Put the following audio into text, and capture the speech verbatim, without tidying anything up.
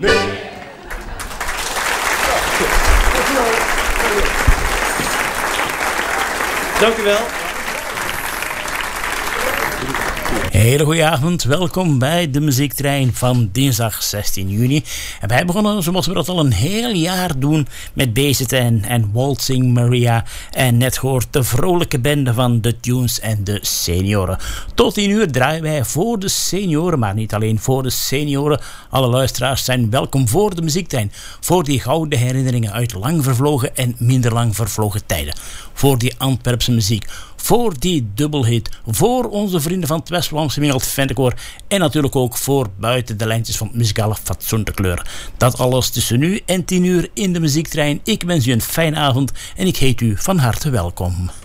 Nee. Dank u wel. Hele goeie avond, welkom bij de muziektrein van dinsdag zestien juni. En wij begonnen zoals we dat al een heel jaar doen met Bezeten en Waltzing Maria. En net gehoord de vrolijke bende van de Tunes en de senioren. Tot tien uur draaien wij voor de senioren, maar niet alleen voor de senioren. Alle luisteraars zijn welkom voor de muziektrein. Voor die gouden herinneringen uit lang vervlogen en minder lang vervlogen tijden. Voor die Antwerpse muziek. Voor die dubbelhit. Voor onze vrienden van het West-Vlaamse Mingeld Ventekoor. En natuurlijk ook voor buiten de lijntjes van het muzikale fatsoen te kleuren. Dat alles tussen nu en tien uur in de muziektrein. Ik wens u een fijne avond en ik heet u van harte welkom.